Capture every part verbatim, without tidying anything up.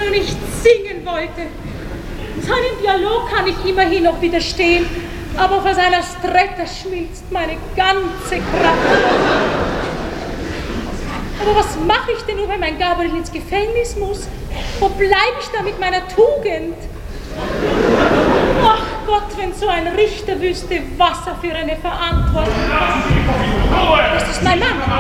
nur nicht singen wollte. Seinem Dialog kann ich immerhin noch widerstehen, aber vor seiner Stretta schmilzt meine ganze Kraft. Aber was mache ich denn nur, wenn mein Gabriel ins Gefängnis muss? Wo bleibe ich da mit meiner Tugend? Ach Gott, wenn so ein Richter wüsste, was er für eine Verantwortung hat. Das ist mein Mann.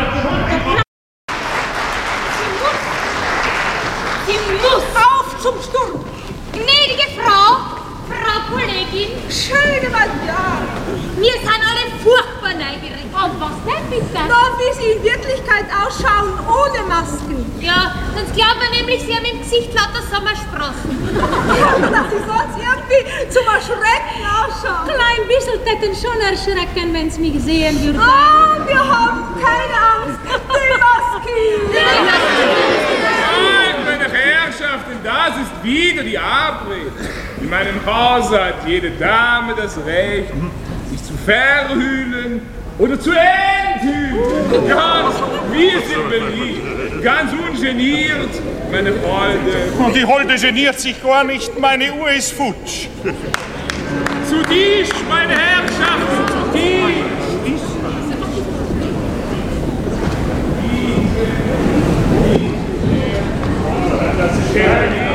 Sie muss. Sie muss. Auf zum Sturm. Gnädige Frau, Frau Kollegin. Schöne Madame. Wir sind alle furchtbar neugierig. Und was denn bitte? Na, wie Sie in Wirklichkeit ausschauen, ohne Masken. Ja, sonst glaubt man nämlich, Sie haben im Gesicht lauter Sommersprossen. Ja, dass Sie sonst irgendwie zum Erschrecken ausschauen. Klein bisschen täten schon erschrecken, wenn Sie mich sehen würden. Ah, wir haben keine Angst. Die Masken. Nein, meine Herrschaften, das ist wieder die Abrede. In meinem Hause hat jede Dame das Recht, sich zu verhüllen oder zu enthüllen. Ganz, wir sind beliebt, ganz ungeniert, meine Holde. Und die Holde geniert sich gar nicht, meine Uhr ist futsch. Zu Tisch, meine Herrschaften, zu Tisch. Das ist schön.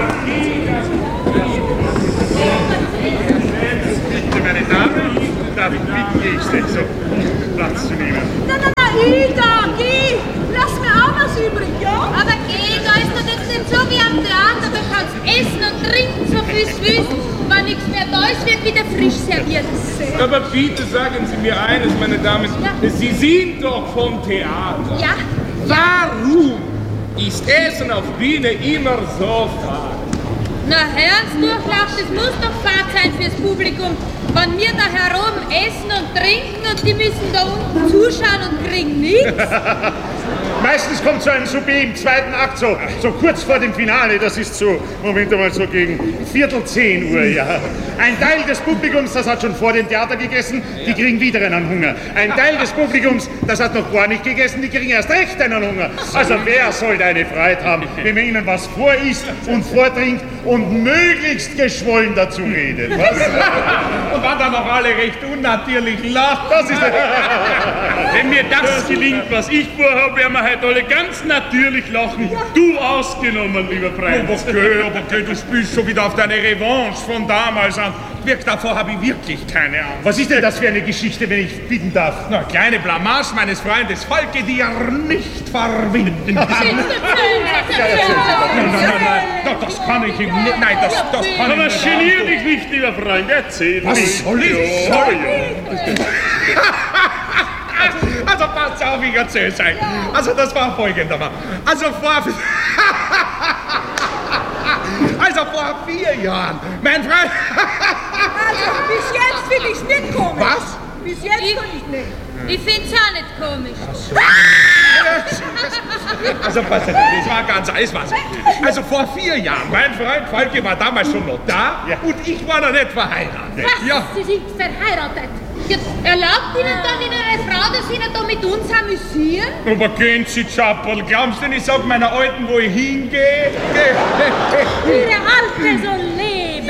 Bitte, meine Damen, darf ich bitten, Geste, so Platz zu nehmen. Nein, nein, nein, Ida, geh. Lass mir auch was übrig, ja? Aber geh, da ist doch jetzt nicht so wie am Theater. Du kannst essen und trinken, so viel es willst. Wenn nichts mehr da ist, wird wieder frisch serviert. Aber bitte sagen Sie mir eines, meine Damen. Ja. Sie sind doch vom Theater. Ja. Warum ist Essen auf Bühne immer so fad? Na, Herrensdurchlauf, das muss doch fad sein fürs Publikum. Wenn wir da herum essen und trinken und die müssen da unten zuschauen und kriegen nichts. Meistens kommt so ein Souper im zweiten Akt, so, so kurz vor dem Finale, das ist so, Moment einmal, so gegen Viertel zehn Uhr, ja. Ein Teil des Publikums, das hat schon vor dem Theater gegessen, die kriegen wieder einen Hunger. Ein Teil des Publikums, das hat noch gar nicht gegessen, die kriegen erst recht einen Hunger. Also wer soll da eine Freude haben, wenn man ihnen was vorisst und vortrinkt und möglichst geschwollen dazu redet, was? Und wenn dann noch alle recht unnatürlich lachen. Das ist Wenn mir das gelingt, was ich vorhabe, werden wir heute alle ganz natürlich lachen. Du ausgenommen, lieber Prinz. Aber okay, aber okay, du spielst schon wieder auf deine Revanche von damals an. Wirk, davor habe ich wirklich keine Ahnung. Was ist denn das für eine Geschichte, wenn ich bitten darf? Na, kleine Blamage meines Freundes Falke, die er nicht verwinden kann. Nein, nein, nein, nein, das kann ich ihm nicht. Nein, das, das kann Aber ich nicht. genier dich nicht, lieber Freund, erzähl. Was soll ich? Ja, Also passt auf, ich erzähl's euch. Also das war folgendermaßen. Also vor... Also vor vier Jahren, mein Freund... Also, bis jetzt finde ich's nicht komisch. Was? Bis jetzt finde ich nicht. Ich find's auch nicht komisch. Also pass auf, das war ganz alles was. Also vor vier Jahren, mein Freund Falke war damals schon noch da Ja. und ich war noch nicht verheiratet. Was? Ja. Sie sind verheiratet. Ja, erlaubt Ihnen dann Ihre Frau, dass Sie da mit uns amüsieren? Aber gehen Sie, Chappel, glaubst du, ich sag meiner Alten, wo ich hingehe? Ihre Alte soll leben.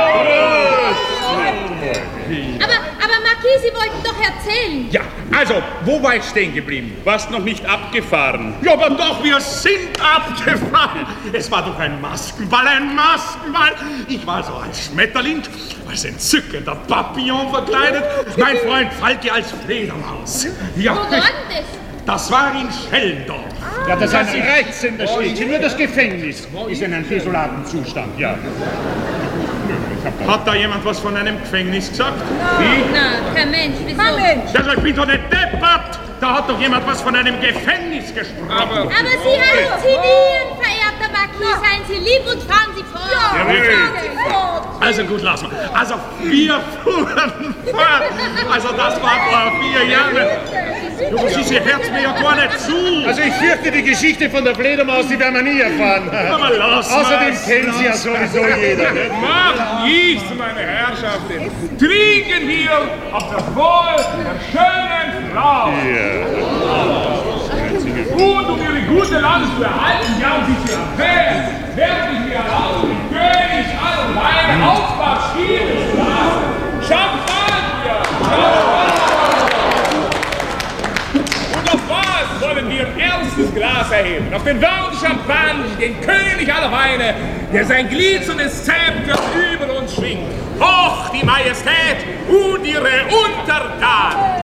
Aber, aber Marquis, Sie wollten doch erzählen. Ja, also, wo war ich stehen geblieben? warst noch nicht abgefahren. Ja, aber doch, wir sind abgefahren. Es war doch ein Maskenball, ein Maskenball. Ich war so als Schmetterling, als entzückender Papillon verkleidet. Mein Freund Falke als Fledermaus. Ja, Wo war denn das? das war in Schellendorf. Ja, das ist ein reizender Städtchen. Nur das Gefängnis ist in einem desolaten Zustand, ja. Hat da jemand was von einem Gefängnis gesagt? Wie? Na, kein Mensch, wieso? Kein Mensch. Also, ich bin doch nicht deppert. Da hat doch jemand was von einem Gefängnis gesprochen. Aber, Aber Sie halluzinieren, verehrter Marquis. Seien Sie lieb und fahren Sie fort. Ja, Ja, wirklich. fahren Sie fort. also gut, lass mal. Also wir fuhren fort. Also das war vor vier Jahren. Du, was ist, ihr hört mir ja gar nicht zu. Also ich fürchte, die Geschichte von der Fledermaus, die werden wir nie erfahren. Aber lass Außerdem mal's, kennt sie ja lass sowieso jeder. Nicht? Macht nichts, meine Herrschaften. Trinken hier auf das Wohl der schönen Frau. Und um ihre gute Lage zu erhalten, ja, sich erwähnt, werde ich mir erlauben, den König aller Weine aufmarschieren zu lassen. Champagner! Und auf was wollen wir ein erstes Glas erheben? Auf den Wein Champagner, den König aller Weine, der sein glitzerndes Zepter über uns schwingt. Hoch die Majestät und ihre Untertanen!